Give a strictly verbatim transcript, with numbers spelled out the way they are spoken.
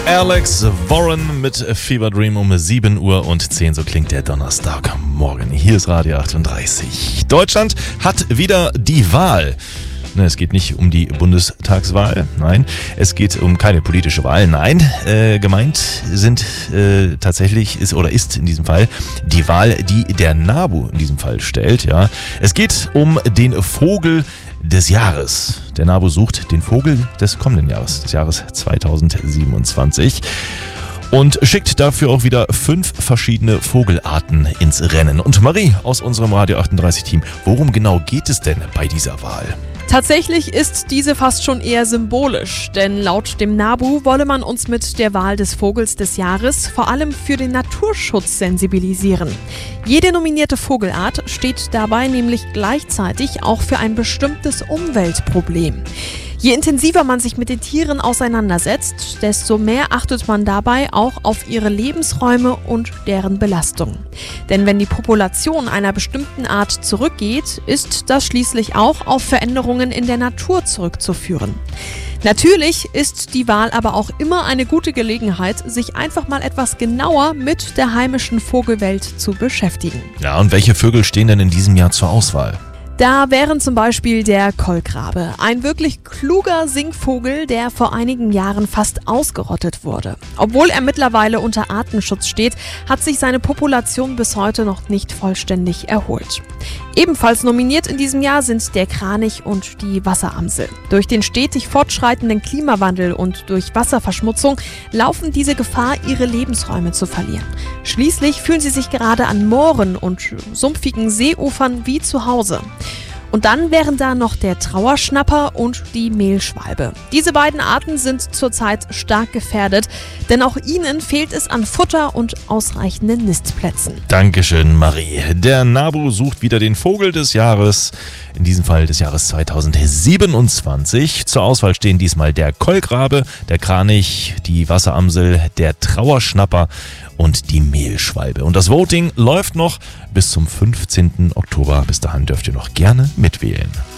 Alex Warren mit Fever Dream um sieben Uhr und zehn, so klingt der Donnerstagmorgen. Hier ist Radio achtunddreißig. Deutschland hat wieder die Wahl. Es geht nicht um die Bundestagswahl, nein, es geht um keine politische Wahl, nein, äh, gemeint sind äh, tatsächlich, ist oder ist in diesem Fall die Wahl, die der NABU in diesem Fall stellt, ja. Es geht um den Vogel des Jahres. Der NABU sucht den Vogel des kommenden Jahres, des Jahres zweitausendsiebenundzwanzig. Und schickt dafür auch wieder fünf verschiedene Vogelarten ins Rennen. Und Marie aus unserem Radio achtunddreißig Team, worum genau geht es denn bei dieser Wahl? Tatsächlich ist diese fast schon eher symbolisch, denn laut dem NABU wolle man uns mit der Wahl des Vogels des Jahres vor allem für den Naturschutz sensibilisieren. Jede nominierte Vogelart steht dabei nämlich gleichzeitig auch für ein bestimmtes Umweltproblem. Je intensiver man sich mit den Tieren auseinandersetzt, desto mehr achtet man dabei auch auf ihre Lebensräume und deren Belastung. Denn wenn die Population einer bestimmten Art zurückgeht, ist das schließlich auch auf Veränderungen in der Natur zurückzuführen. Natürlich ist die Wahl aber auch immer eine gute Gelegenheit, sich einfach mal etwas genauer mit der heimischen Vogelwelt zu beschäftigen. Ja, und welche Vögel stehen denn in diesem Jahr zur Auswahl? Da wären zum Beispiel der Kolkrabe, ein wirklich kluger Singvogel, der vor einigen Jahren fast ausgerottet wurde. Obwohl er mittlerweile unter Artenschutz steht, hat sich seine Population bis heute noch nicht vollständig erholt. Ebenfalls nominiert in diesem Jahr sind der Kranich und die Wasseramsel. Durch den stetig fortschreitenden Klimawandel und durch Wasserverschmutzung laufen diese Gefahr, ihre Lebensräume zu verlieren. Schließlich fühlen sie sich gerade an Mooren und sumpfigen Seeufern wie zu Hause. Und dann wären da noch der Trauerschnapper und die Mehlschwalbe. Diese beiden Arten sind zurzeit stark gefährdet, denn auch ihnen fehlt es an Futter und ausreichenden Nistplätzen. Dankeschön, Marie. Der NABU sucht wieder den Vogel des Jahres, in diesem Fall des Jahres zweitausendsiebenundzwanzig. Zur Auswahl stehen diesmal der Kolkrabe, der Kranich, die Wasseramsel, der Trauerschnapper und die Mehlschwalbe. Und das Voting läuft noch bis zum fünfzehnten Oktober. Bis dahin dürft ihr noch gerne mitwählen.